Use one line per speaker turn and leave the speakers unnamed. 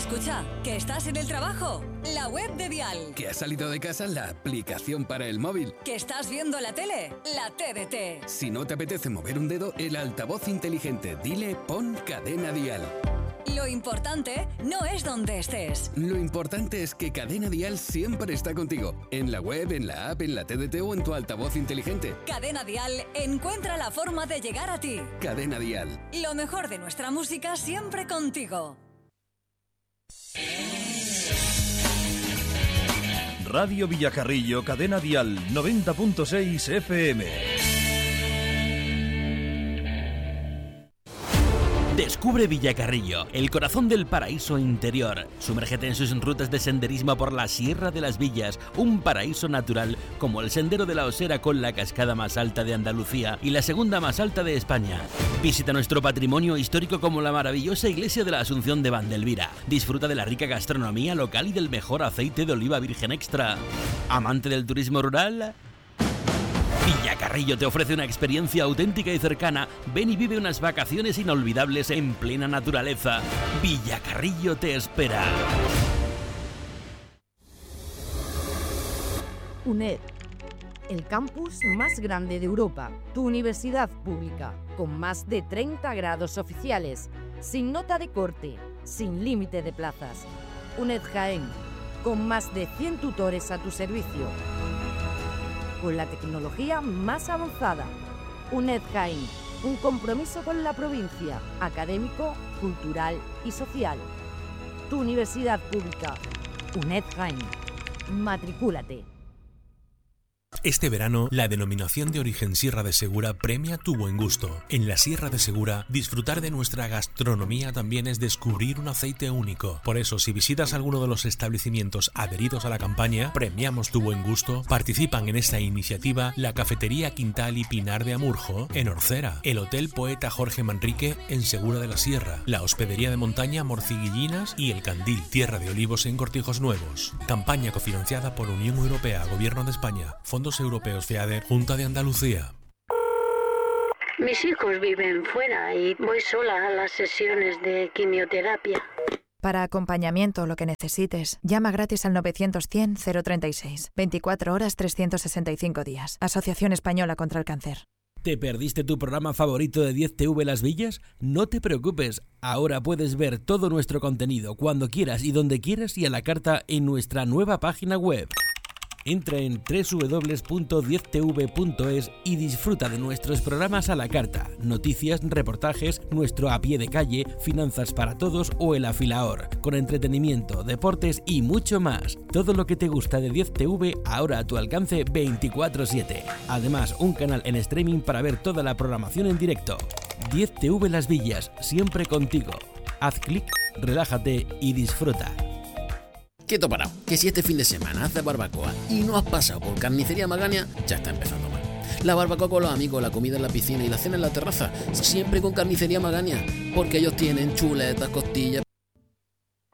Escucha, que estás en el trabajo. La web de Dial.
Que has salido de casa, la aplicación para el móvil.
Que estás viendo la tele, la TDT.
Si no te apetece mover un dedo, el altavoz inteligente. Dile, pon Cadena Dial.
Lo importante no es donde estés.
Lo importante es que Cadena Dial siempre está contigo. En la web, en la app, en la TDT o en tu altavoz inteligente.
Cadena Dial encuentra la forma de llegar a ti.
Cadena Dial.
Lo mejor de nuestra música siempre contigo.
Radio Villacarrillo, Cadena Dial, 90.6 FM.
Descubre Villacarrillo, el corazón del paraíso interior. Sumérgete en sus rutas de senderismo por la Sierra de las Villas, un paraíso natural como el Sendero de la Osera con la cascada más alta de Andalucía y la segunda más alta de España. Visita nuestro patrimonio histórico como la maravillosa iglesia de la Asunción de Vandelvira. Disfruta de la rica gastronomía local y del mejor aceite de oliva virgen extra. ¿Amante del turismo rural? Villacarrillo te ofrece una experiencia auténtica y cercana. Ven y vive unas vacaciones inolvidables en plena naturaleza. Villacarrillo te espera.
UNED, el campus más grande de Europa, tu universidad pública, con más de 30 grados oficiales, sin nota de corte, sin límite de plazas. UNED Jaén, con más de 100 tutores a tu servicio. Con la tecnología más avanzada. UNED Jaén, un compromiso con la provincia, académico, cultural y social. Tu universidad pública, UNED Jaén. Matricúlate.
Este verano, la denominación de origen Sierra de Segura premia tu buen gusto. En la Sierra de Segura, disfrutar de nuestra gastronomía también es descubrir un aceite único. Por eso, si visitas alguno de los establecimientos adheridos a la campaña Premiamos tu buen gusto, participan en esta iniciativa la Cafetería Quintal y Pinar de Amurjo, en Orcera, el Hotel Poeta Jorge Manrique, en Segura de la Sierra, la Hospedería de Montaña Morciguillinas y El Candil, Tierra de Olivos en Cortijos Nuevos. Campaña cofinanciada por Unión Europea, Gobierno de España, Fondos Europeos FEADER, Junta de Andalucía.
Mis hijos viven fuera y voy sola a las sesiones de quimioterapia.
Para acompañamiento o lo que necesites, llama gratis al 900-100-036. 24 horas, 365 días. Asociación Española contra el Cáncer.
¿Te perdiste tu programa favorito de 10TV Las Villas? No te preocupes, ahora puedes ver todo nuestro contenido cuando quieras y donde quieras y a la carta en nuestra nueva página web. Entra en www.10tv.es y disfruta de nuestros programas a la carta, noticias, reportajes, nuestro a pie de calle, finanzas para todos o el afilaor, con entretenimiento, deportes y mucho más. Todo lo que te gusta de 10TV ahora a tu alcance 24/7. Además, un canal en streaming para ver toda la programación en directo. 10TV Las Villas, siempre contigo. Haz clic, relájate y disfruta.
Quieto parado, que si este fin de semana haces barbacoa y no has pasado por Carnicería Magania, ya está empezando mal. La barbacoa con los amigos, la comida en la piscina y la cena en la terraza, siempre con Carnicería Magania, porque ellos tienen chuletas, costillas,